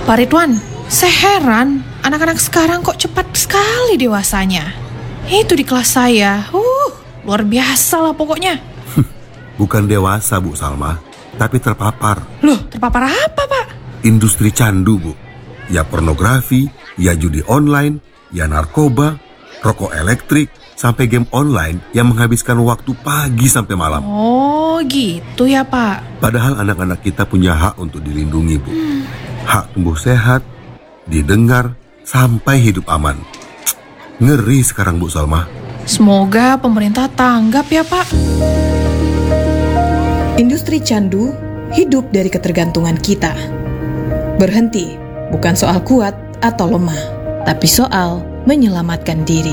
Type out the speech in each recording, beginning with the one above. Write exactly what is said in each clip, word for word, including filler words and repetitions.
Pak Ridwan, saya heran anak-anak sekarang kok cepat sekali dewasanya. Itu di kelas saya, uh, luar biasa lah pokoknya. Bukan dewasa, Bu Salma, tapi terpapar. Loh, terpapar apa, Pak? Industri candu, Bu. Ya pornografi, ya judi online, ya narkoba, rokok elektrik, sampai game online yang menghabiskan waktu pagi sampai malam. Oh, gitu ya, Pak. Padahal anak-anak kita punya hak untuk dilindungi, Bu. Hmm. Hak tumbuh sehat, didengar, sampai hidup aman. Ngeri sekarang, Bu Salma. Semoga pemerintah tanggap ya, Pak. Industri candu hidup dari ketergantungan kita. Berhenti bukan soal kuat atau lemah, tapi soal menyelamatkan diri.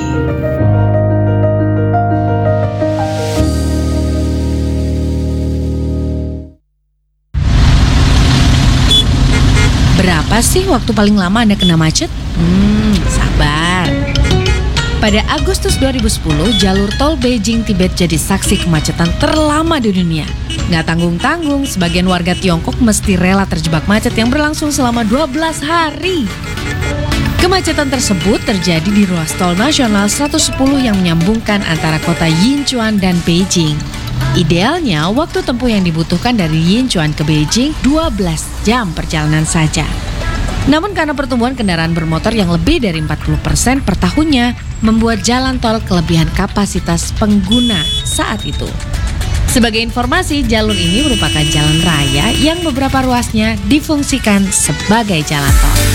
Berapa sih waktu paling lama Anda kena macet? Hmm, sabar. Pada Agustus dua ribu sepuluh, jalur tol Beijing-Tibet jadi saksi kemacetan terlama di dunia. Nggak tanggung-tanggung, sebagian warga Tiongkok mesti rela terjebak macet yang berlangsung selama dua belas hari. Kemacetan tersebut terjadi di ruas tol nasional seratus sepuluh yang menyambungkan antara kota Yinchuan dan Beijing. Idealnya, waktu tempuh yang dibutuhkan dari Yinchuan ke Beijing dua belas jam perjalanan saja. Namun karena pertumbuhan kendaraan bermotor yang lebih dari empat puluh persen per tahunnya, membuat jalan tol kelebihan kapasitas pengguna saat itu. Sebagai informasi, jalur ini merupakan jalan raya yang beberapa ruasnya difungsikan sebagai jalan tol.